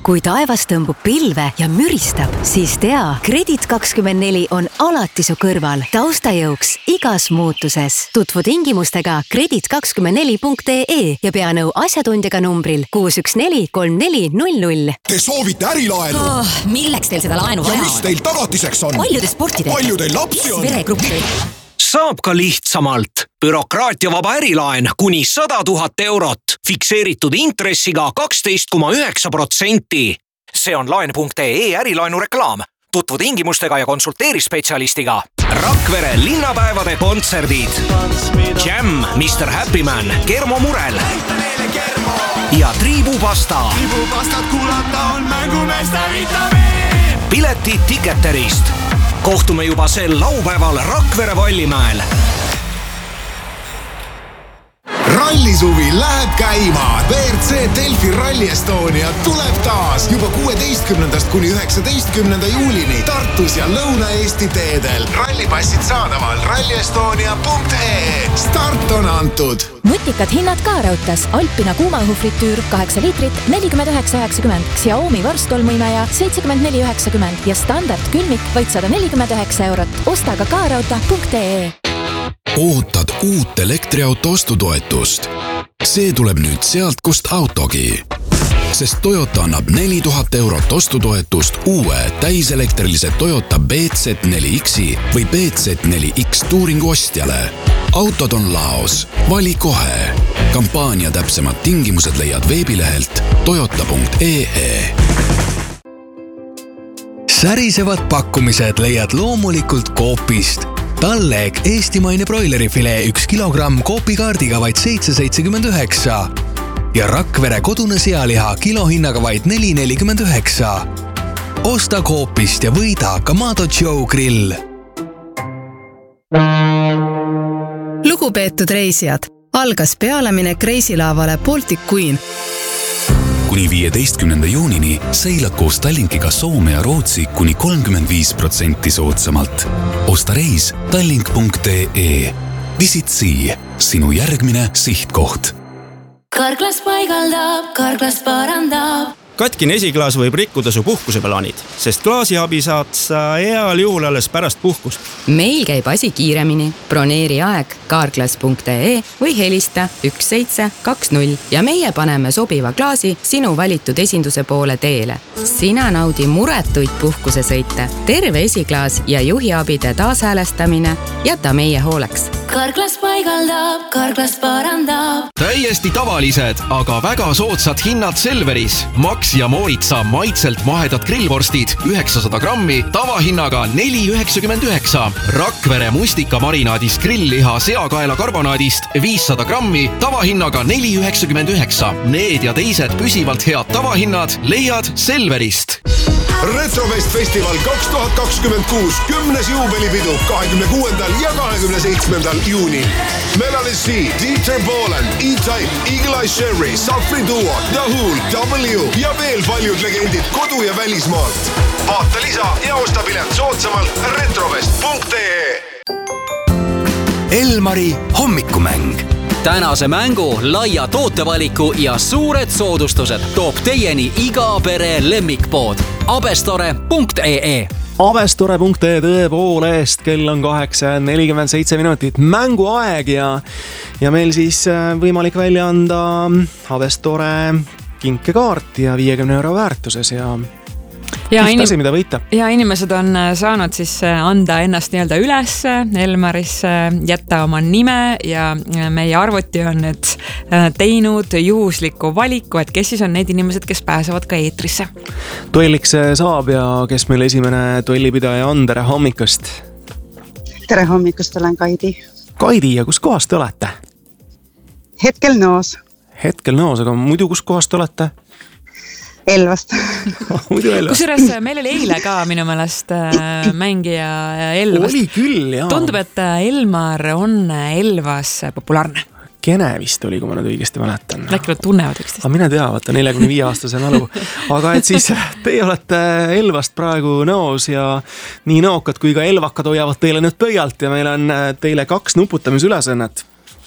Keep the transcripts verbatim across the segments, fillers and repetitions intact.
Kui taevas tõmbub pilve ja müristab, siis tea, Kredit kakskümmend neli on alati su kõrval, taustajõuks igas muutuses. Tutvu tingimustega kredit kakskümmend neli punkt ee ja pea nõu asjatundjaga numbril kuus üks neli kolm neli null null. Te soovite ärilaenu? Oh, milleks teil seda laenu vaja on? Ja mis teil tagatiseks on? Palju te sporti teete? Palju teil lapsi on? Veregruppi. Saab ka lihtsamalt. Bürokraatiavaba ärilaen kuni sada tuhat eurot. Fikseeritud intressiga kaksteist koma üheksa protsenti. See on laen punkt ee ärilaenu reklaam. Tutvu tingimustega ja konsulteeri spetsialistiga. Rakvere linnapäevade kontserdid. Jam, mister Happyman, Kermo Murel ja Triibupasta. Triibupastat kuulata on mängumeeste vitamiin. Piletid Ticketerist. Kohtume juba sel laupäeval Rakvere Vallimäel. Rallisuvi läheb käima. B R C Delfi Rally Estonia tuleb taas juba kuueteistkümnendast kuni üheksateistkümnenda juulini Tartus ja Lõuna-Eesti teedel. Rallipassid saadaval ralli estonia punkt ee. Start on antud. Nutikad hinnad ka raudtas. Alpina kuumahufritüür kaheksa liitrit, nelikümmend üheksa üheksakümmend. Xiaomi vorstolmuimeja seitsekümmend neli üheksakümmend ja standard külmik vaid sada nelikümmend üheksa eurot. Osta ka kaarauta punkt ee. Ootad uut elektriauto ostutoetust? See tuleb nüüd sealt, kust autogi. Sest Toyota annab neli tuhat eurot ostutoetust uue täiselektrilise Toyota B Z neli X-i või B Z neli X Touringu ostjale. Autod on laos. Vali kohe. Kampaania täpsemad tingimused leiad veebilehelt toyota punkt ee. Särisevad pakkumised leiad loomulikult Coopist. Talleg eestimaine broilerifilee üks kilogramm Coopi-kaardiga vaid seitse seitsekümmend üheksa ja Rakvere kodune sealiha kilohinnaga vaid neli nelikümmend üheksa. Osta Coopist ja võida Kamado Joe grill. Lugupeetud reisijad, algas pealeminek reisilaavale Baltic Queen. Kuni viieteistkümnenda juunini seilad koos Tallinkiga Soome ja Rootsi kuni kolmkümmend viis protsenti soodsamalt. Osta reis tallink punkt ee. Visit Sea, sinu järgmine sihtkoht. Karklas paigaldab, Karklas parandab. Katkine esiklaas võib rikkuda su puhkuseplaanid, sest klaasiabi saad sa heal juhul alles pärast puhkust. Meil käib asi kiiremini. Broneeri aeg karklas punkt ee või helista üks seitse kaks null ja meie paneme sobiva klaasi sinu valitud esinduse poole teele. Sina naudi muretuid puhkusesõite, terve esiklaas ja juhiabide taashäälestamine jäta meie hooleks. Karklas paigaldab, Karklas parandab. Täiesti tavalised, aga väga soodsad hinnad Selveris. Max ja Moritsa maitselt mahedad grillvorstid üheksasada grammi tavahinnaga neli üheksakümmend üheksa. Rakvere mustika marinaadist grillliha seakaela karbonaadist viissada grammi tavahinnaga neli üheksakümmend üheksa. Need ja teised püsivalt head tavahinnad leiad Selverist. Retrofest Festival kaks tuhat kakskümmend kuus kümnes juubelipidu kahekümne kuuendal ja kahekümne seitsmendal juunil. Melanie C, Dieter Bohlen, E-Type, Eagle Eye Sherry, Safri Duo, The Hool, W ja veel paljud legendid kodu- ja välismaalt. Vaata lisa ja osta pilet soodsamalt retrofest punkt ee. Elmari hommikumäng. Tänase mängu, laia tootevaliku ja suured soodustused toob teieni iga pere lemmikpood abestore punkt ee. abestore punkt ee tõepoolest, kell on kaheksa nelikümmend seitse minutit mänguaeg ja, ja meil siis võimalik välja anda Abestore kinkekaart ja viiekümne euro väärtuses ja Ja, inim- asi, mida võita. ja inimesed on saanud siis anda ennast nii-öelda üles Elmaris, jätta oma nime ja meie arvuti on nüüd teinud juhusliku valiku, et kes siis on need inimesed, kes pääsevad ka eetrisse. Duelliks saab ja kes meil esimene duellipidaja on, tere hommikust. Tere hommikust, olen Kaidi. Kaidi, ja kus kohast te olete? Hetkel Noos. Hetkel Noos, aga muidu kus kohast te olete? Elvast. Kusjuures meil oli eile ka minu meelest mängija Elvast. Oli küll, jaa. Tundub, et Elmar on Elvas populaarne. Kene vist oli, kui ma nüüd õigesti mäletan. Äkki nad tunnevad üksteist. Aga mine tea, vaata neljakümne viie aastase mälu. Aga et siis teie olete Elvast praegu Noos ja nii nookad kui ka elvakad hoiavad teile nüüd pöialt ja meil on teile kaks nuputamisülesõnnet.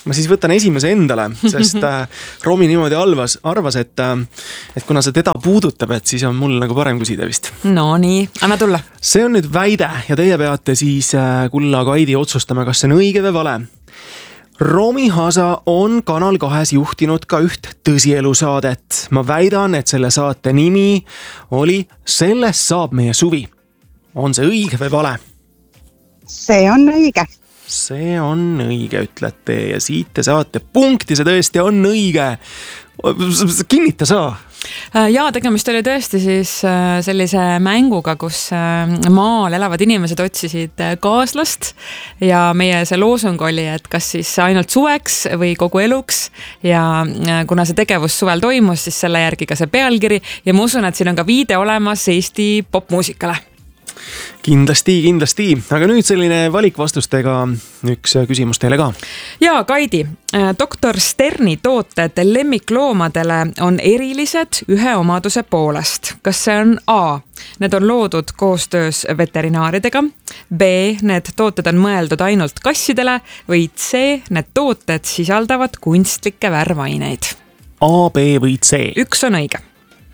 ma siis võtan esimese endale, sest Romi niimoodi alvas, arvas, et, et kuna see teda puudutab, et siis on mul nagu parem küsida vist. No nii, anna tulla. See on nüüd väide ja teie peate siis Kulla Kaidi otsustama, kas see on õige või vale. Romi Hasa on Kanal kahes juhtinud ka üht tõsielusaadet. Ma väidan, et selle saate nimi oli Sellest saab meie suvi. On see õige või vale? See on õige. See on õige, ütlete, ja siit te saate punkti, see tõesti on õige. Kinnita sa. Ja tegemist oli tõesti siis sellise mänguga, kus maal elavad inimesed otsisid kaaslast ja meie see loosung oli, et kas siis ainult suveks või kogu eluks ja kuna see tegevus suvel toimus, siis selle järgi ka see pealkiri ja ma usun, et siin on ka viide olemas Eesti popmuusikale. Kindlasti, kindlasti, aga nüüd selline valikvastustega üks küsimus teile ka. Ja Kaidi, doktor Sterni tooted lemmikloomadele on erilised ühe omaduse poolest. Kas see on A? Need on loodud koostöös veterinaaridega, B? Need tooted on mõeldud ainult kassidele või C? Need tooted sisaldavad kunstlikke värvaineid. A, B või C? Üks on õige.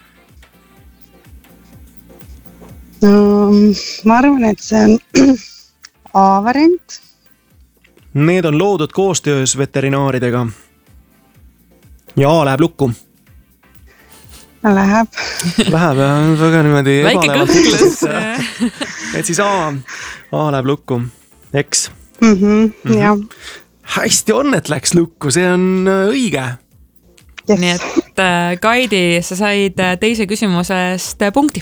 No, ma arvan, et see on A-variant. Need on loodud koostöös veterinaaridega. Ja A läheb lukku. Läheb. Läheb, väga niimoodi väike kõhklus. Et siis A, A läheb lukku. Eks? Mm-hmm, mm-hmm. Ja. Hästi on, et läks lukku, see on õige. Yes. Nii et Kaidi, sa said teise küsimusest punkti.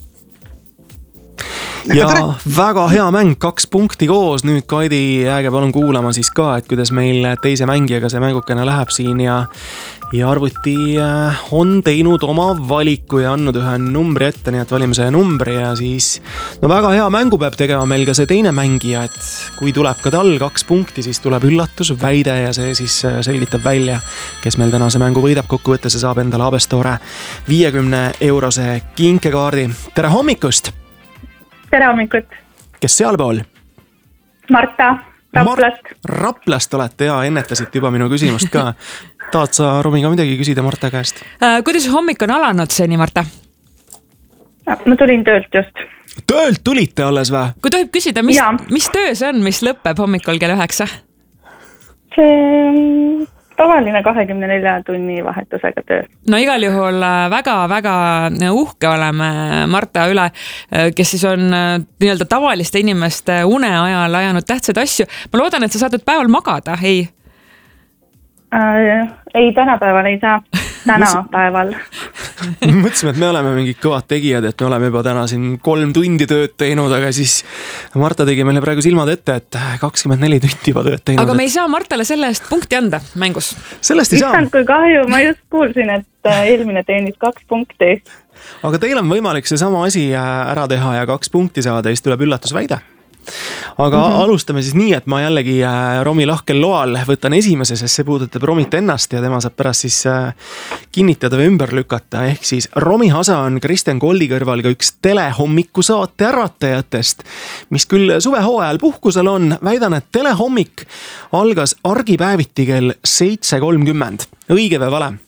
Ja väga hea mäng, kaks punkti koos, nüüd Kaidi jääge palun kuulama siis ka, et kuidas meil teise mängijaga see mängukene läheb siin ja, ja arvuti on teinud oma valiku ja andnud ühe numbri ette, nii et valime see numbri ja siis no väga hea mängu peab tegema meil ka see teine mängija, et kui tuleb ka tal kaks punkti, siis tuleb üllatus, väide ja see siis selgitab välja, kes meil tänase mängu võidab kokkuvõttes ja saab endale Abestore viiekümne eurose kinkekaardi. Tere hommikust! Tere hommikut. Kes sealpool? Marta, Raplast. Mar- Raplast olete ja ennetasite juba minu küsimust ka. Tahad sa Romi ka midagi küsida Marta käest? Äh, kuidas hommik on alanud seni, Marta? Ma tulin töölt just. Töölt tulite alles või? Kui tohib küsida, mis, mis töö see on, mis lõpeb hommikul kell üheksa? See on tavaline kahekümne nelja tunni vahetusega töö. No igal juhul väga-väga uhke oleme Marta üle, kes siis on nii-öelda tavaliste inimeste une ajal ajanud tähtsaid asju. Ma loodan, et sa saad päeval magada, ei? Äh, ei, tänapäeval ei saa. Tänapäeval. Mõtlesime, et me oleme mingid kõvad tegijad, et me oleme juba täna siin kolm tundi tööd teinud, aga siis Marta tegi meile praegu silmad ette, et kakskümmend neli tundi juba tööd teinud. Aga me ei saa Martale selle eest punkti anda mängus. Sellest ei saa. Issand, kui kahju, ma just kuulsin, et eelmine teenis kaks punkti. Aga teil on võimalik see sama asi ära teha ja kaks punkti saada, siis tuleb üllatusväide. Aga mm-hmm. alustame siis nii, et ma jällegi Romi lahkel loal võtan esimese, sest see puudutab Romit ennast ja tema saab pärast siis kinnitada või ümber lükata. Ehk siis Romi Hasa on Kristen Koldi kõrval ka üks telehommiku-saate äratajatest, mis küll suvehooajal puhkusel on. Väidan, et telehommik algas argipäeviti kell seitse kolmkümmend. Õige või vale?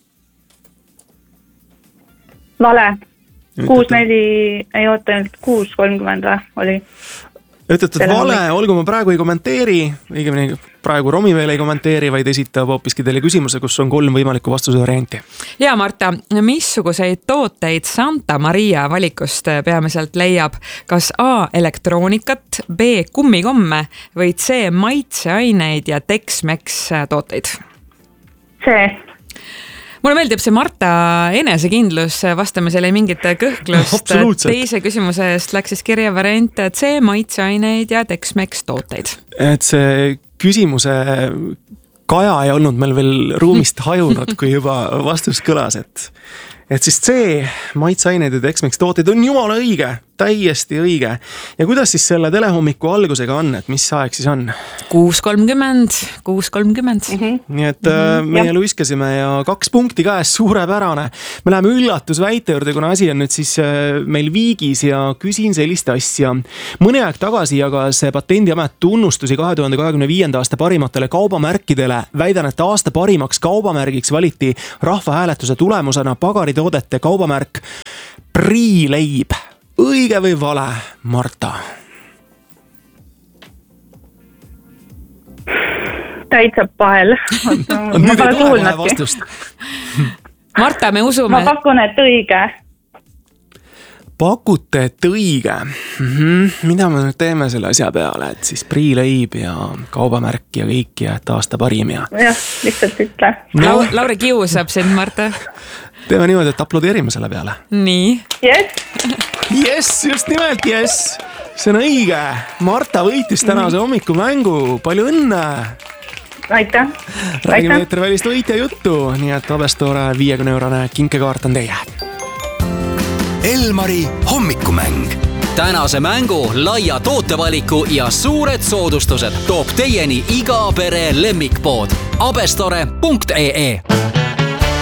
Vale. kuus neli, ei oota ainult kuus kolmkümmend või oli? Ütled, et vale, olgu ma praegu ei kommenteeri, õigemini praegu Romi veel ei kommenteeri, vaid esitab hoopiski teile küsimuse, kus on kolm võimalikku vastuse varianti. Ja Marta, missuguseid tooteid Santa Maria valikust peamiselt leiab? Kas A. elektroonikat, B. kummikomme või C. maitseaineid ja Tex-Mex tooteid? C. Mulle meeldib see Marta enesekindlus, vastamisel ei mingit kõhklust. Teise küsimuse eest läks siis kirja variant C, maitseaineid ja Tex-Mex tooteid. Et see küsimuse kaja ei olnud meil veel ruumist hajunud, kui juba vastus kõlas, et et siis C, maitseaineid ja Tex-Mex tooteid on jumala õige, täiesti õige. Ja kuidas siis selle telehommiku algusega on, et mis aeg siis on? kuus kolmkümmend, kuus kolmkümmend. Nii et mm-hmm, meie jah. luiskasime ja kaks punkti käes, suurepärane. Me läheme üllatusväite juurde, kuna asi on nüüd siis meil viigis ja küsin sellist asja. Mõne aeg tagasi jagas Patendiamet tunnustusi kahe tuhande kahekümne viienda aasta parimatele kaubamärkidele. Väidan, et aasta parimaks kaubamärgiks valiti rahvahääletuse tulemusena pagaritoodete kaubamärk Priileib. Õige või vale, Marta? Täitsa pahel. Nüüd ei tule kohe vastust. Marta, me usume. Ma pakun, et õige. Pakute, et õige. Mm-hmm. Mida me nüüd teeme selle asja peale, et siis Priileib ja kaubamärk ja kõik ja et aasta parim ja... Jah, lihtsalt ütle. No. Lauri kiusab sind, Marta. Teeme niimoodi, et aplodeerime selle peale. Nii. Yes. Yes, just nimelt, yes. See on õige. Marta võitis tänase hommiku mängu. Palju õnne. Aitäh. Räägime eetrivälist võitja juttu, nii et Abestoore viiekümne eurone kinkekaart on teie. Elmari hommikumäng. Tänase mängu, laia tootevaliku ja suured soodustused toob teieni iga pere lemmikpood abestore punkt ee